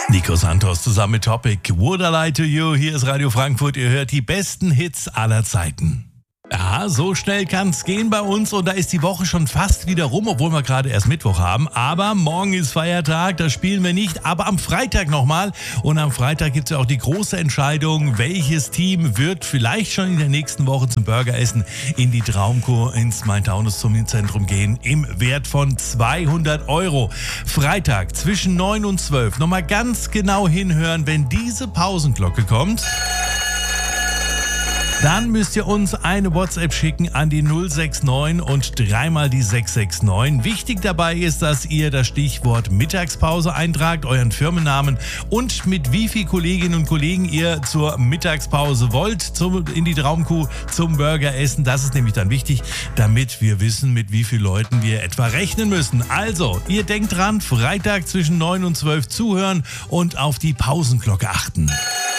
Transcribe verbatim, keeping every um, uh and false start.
Nico Santos zusammen mit Topic. Would I Lie to You? Hier ist Radio Frankfurt. Ihr hört die besten Hits aller Zeiten. Ja, so schnell kann's gehen bei uns und da ist die Woche schon fast wieder rum, obwohl wir gerade erst Mittwoch haben. Aber morgen ist Feiertag, da spielen wir nicht, aber am Freitag nochmal. Und am Freitag gibt's ja auch die große Entscheidung, welches Team wird vielleicht schon in der nächsten Woche zum Burgeressen in die Traumkur ins Main-Taunus-Zentrum gehen im Wert von zweihundert Euro. Freitag zwischen neun und zwölf. Nochmal ganz genau hinhören, wenn diese Pausenglocke kommt. Dann müsst ihr uns eine WhatsApp schicken an die null sechs neun und dreimal die sechs sechs neun. Wichtig dabei ist, dass ihr das Stichwort Mittagspause eintragt, euren Firmennamen und mit wie viel Kolleginnen und Kollegen ihr zur Mittagspause wollt, zum, in die Traumkuh zum Burgeressen. Das ist nämlich dann wichtig, damit wir wissen, mit wie vielen Leuten wir etwa rechnen müssen. Also, ihr denkt dran, Freitag zwischen neun und zwölf zuhören und auf die Pausenglocke achten.